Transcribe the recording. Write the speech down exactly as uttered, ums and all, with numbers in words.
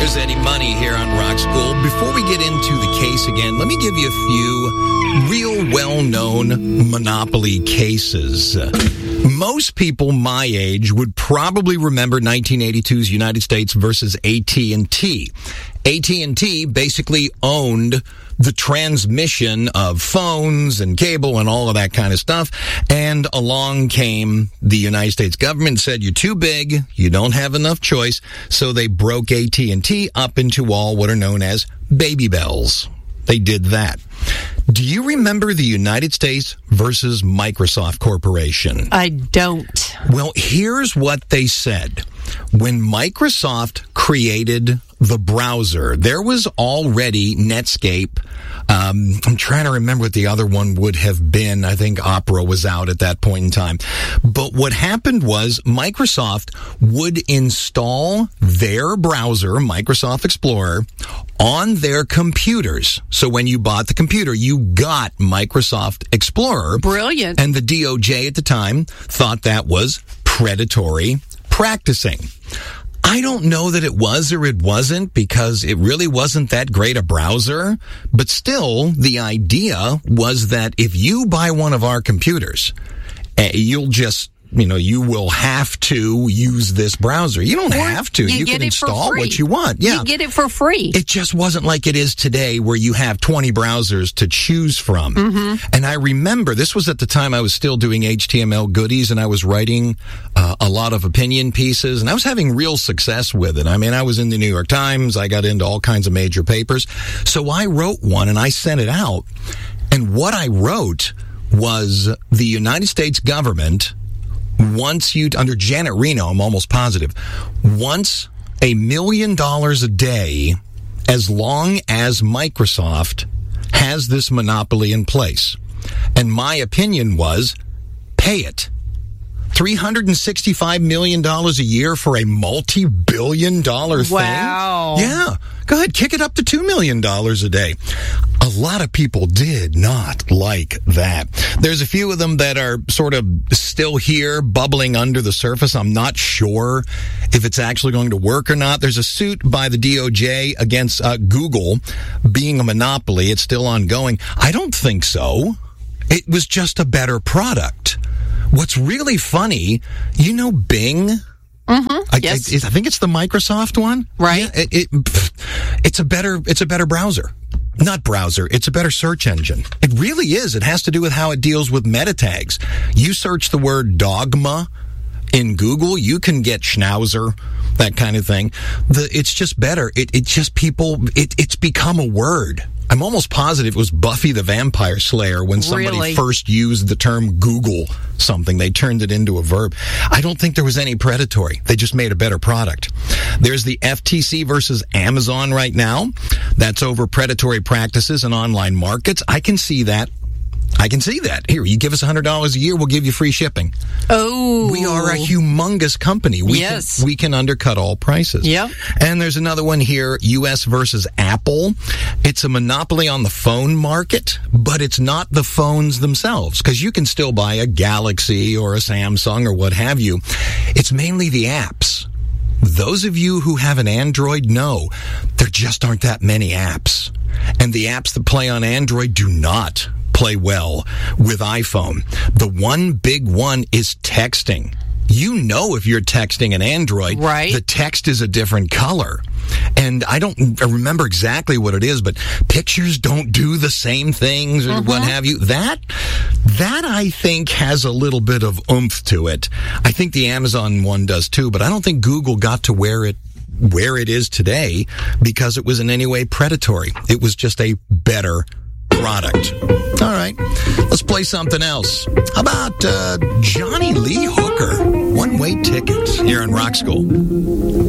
There's Eddie Money here on Rock School. Before we get into the case again, let me give you a few real well-known Monopoly cases. Uh, most people my age would probably remember nineteen eighty-two's United States versus A T and T. A T and T basically owned the transmission of phones and cable and all of that kind of stuff. And along came the United States government and said, you're too big, you don't have enough choice. So they broke A T and T up into all what are known as baby bells. They did that. Do you remember the United States versus Microsoft Corporation? I don't. Well, here's what they said. When Microsoft created the browser, there was already Netscape. Um, I'm trying to remember what the other one would have been. I think Opera was out at that point in time. But what happened was Microsoft would install their browser, Microsoft Explorer, on their computers. So when you bought the computer, you got Microsoft Explorer. Brilliant. And the D O J at the time thought that was predatory practicing. I don't know that it was or it wasn't because it really wasn't that great a browser. But still, the idea was that if you buy one of our computers, uh, you'll just, you know, you will have to use this browser. You don't or have to. You, you can install what you want. Yeah. You get it for free. It just wasn't like it is today where you have twenty browsers to choose from. Mm-hmm. And I remember this was at the time I was still doing H T M L goodies and I was writing uh, a lot of opinion pieces and I was having real success with it. I mean, I was in the New York Times. I got into all kinds of major papers. So I wrote one and I sent it out. And what I wrote was the United States government Once you, under Janet Reno, I'm almost positive, wants a million dollars a day as long as Microsoft has this monopoly in place. And my opinion was, pay it. three hundred sixty-five million dollars a year for a multi-billion dollar thing? Wow. Yeah. Go ahead, kick it up to two million dollars a day. A lot of people did not like that. There's a few of them that are sort of still here, bubbling under the surface. I'm not sure if it's actually going to work or not. There's a suit by the D O J against uh, Google being a monopoly. It's still ongoing. I don't think so. It was just a better product. What's really funny, you know Bing? Mm-hmm. I, yes. I, I think it's the Microsoft one. Right. Yeah, it, it, it's a better, it's a better browser. Not browser, it's a better search engine. It really is. It has to do with how it deals with meta tags. You search the word dogma in Google, you can get schnauzer, that kind of thing. The, it's just better. It, it's just people, it, it's become a word. I'm almost positive it was Buffy the Vampire Slayer when somebody Really? first used the term Google something. They turned it into a verb. I don't think there was any predatory. They just made a better product. There's the F T C versus Amazon right now. That's over predatory practices in online markets. I can see that. I can see that. Here, you give us one hundred dollars a year, we'll give you free shipping. Oh. We are a humongous company. We yes. Can, we can undercut all prices. Yep. And there's another one here, U S versus Apple. It's a monopoly on the phone market, but it's not the phones themselves, because you can still buy a Galaxy or a Samsung or what have you. It's mainly the apps. Those of you who have an Android know there just aren't that many apps. And the apps that play on Android do not play well with iPhone. The one big one is texting. You know if you're texting an Android, right. The text is a different color. And I don't remember exactly what it is, but pictures don't do the same things or mm-hmm. what have you. That, that I think has a little bit of oomph to it. I think the Amazon one does too, but I don't think Google got to where it where it is today because it was in any way predatory. It was just a better product. All right, let's play something else. How about uh, Johnny Lee Hooker? One-way tickets here in Rock School.